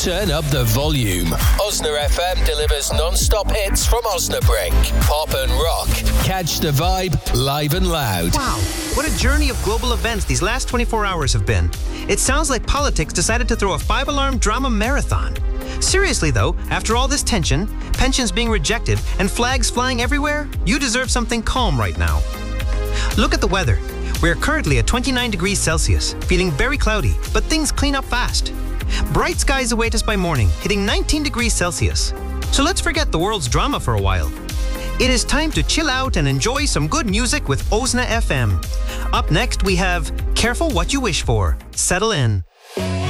Turn up the volume. Osna FM delivers non-stop hits from Osnabrück. Pop and rock. Catch the vibe live and loud. Wow, what a journey of global events these last 24 hours have been. It sounds like politics decided to throw a 5-alarm drama marathon. Seriously though, after all this tension, pensions being rejected, and flags flying everywhere, you deserve something calm right now. Look at the weather. We're currently at 29 degrees Celsius, feeling very cloudy, but things clean up fast. Bright skies await us by morning, hitting 19 degrees Celsius. So let's forget the world's drama for a while. It is time to chill out and enjoy some good music with Osna FM. Up next, we have Careful What You Wish For. Settle in.